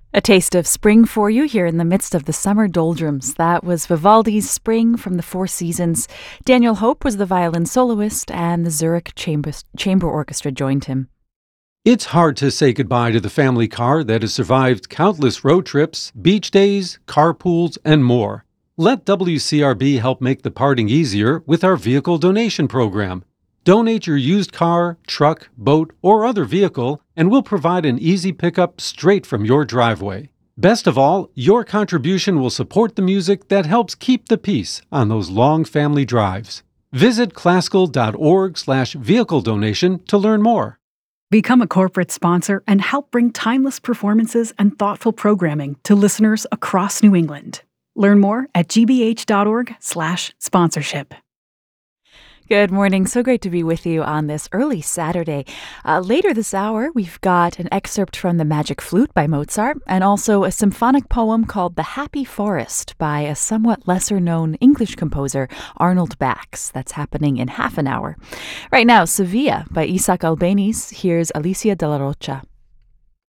A taste of spring for you here in the midst of the summer doldrums. That was Vivaldi's Spring from the Four Seasons. Daniel Hope was the violin soloist, and the Zurich Chamber Orchestra joined him. It's hard to say goodbye to the family car that has survived countless road trips, beach days, carpools, and more. Let WCRB help make the parting easier with our vehicle donation program. Donate your used car, truck, boat, or other vehicle, and we'll provide an easy pickup straight from your driveway. Best of all, your contribution will support the music that helps keep the peace on those long family drives. Visit classical.org/vehicle donation to learn more. Become a corporate sponsor and help bring timeless performances and thoughtful programming to listeners across New England. Learn more at gbh.org/sponsorship. Good morning. So great to be with you on this early Saturday. Later this hour, we've got an excerpt from The Magic Flute by Mozart and also a symphonic poem called The Happy Forest by a somewhat lesser-known English composer, Arnold Bax. That's happening in half an hour. Right now, Sevilla by Isaac Albéniz. Here's Alicia de la Rocha.